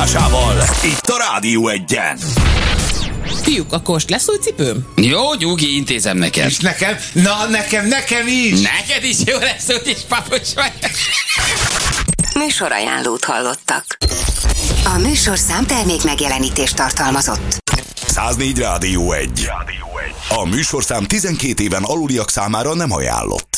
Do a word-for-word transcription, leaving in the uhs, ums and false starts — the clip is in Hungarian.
párosításával itt a Rádió Egyen. Fiúk, akkor most lesz új cipőm? Jó, nyugi, intézem neked. És nekem? Na, nekem, nekem is! Neked is jó lesz, úgyis papucs vagy. Műsorajánlót hallottak. A műsorszám termék megjelenítést tartalmazott. száznégy Rádió Egy. A műsorszám tizenkét éven aluliak számára nem ajánlott.